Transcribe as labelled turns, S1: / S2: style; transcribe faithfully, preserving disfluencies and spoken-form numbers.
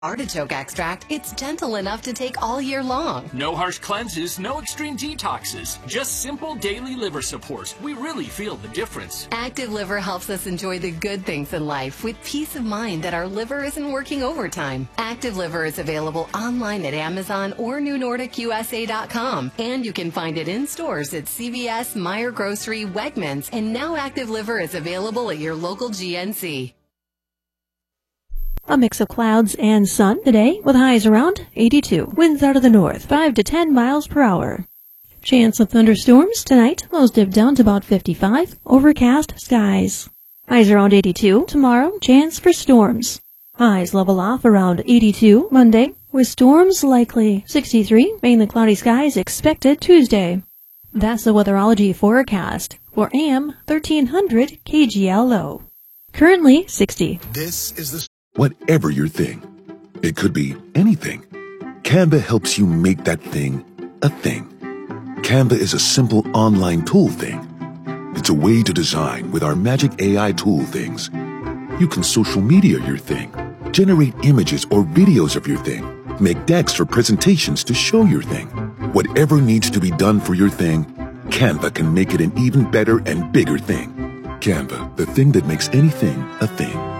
S1: Artichoke extract, it's gentle enough to take all year long.
S2: No harsh cleanses, no extreme detoxes, just simple daily liver support. We really feel the difference.
S1: Active Liver helps us enjoy the good things in life with peace of mind that our liver isn't working overtime. Active Liver is available online at Amazon or new nordic U S A dot com, and you can find it in stores at C V S, Meijer Grocery, Wegmans, and now Active Liver is available at your local G N C.
S3: A mix of clouds and sun today with highs around eighty-two. Winds out of the north, five to ten miles per hour. Chance of thunderstorms tonight. Lows dip down to about fifty-five. Overcast skies. Highs around eighty-two. Tomorrow, chance for storms. Highs level off around eighty-two Monday, with storms likely. sixty-three. Mainly cloudy skies expected Tuesday. That's the weatherology forecast for A M thirteen hundred K G L O. Currently sixty.
S4: This is the whatever your thing. It could be anything. Canva helps you make that thing a thing. Canva is a simple online tool thing. It's a way to design with our magic A I tool things. You can social media your thing, generate images or videos of your thing, make decks or presentations to show your thing. Whatever needs to be done for your thing, Canva can make it an even better and bigger thing. Canva, the thing that makes anything a thing.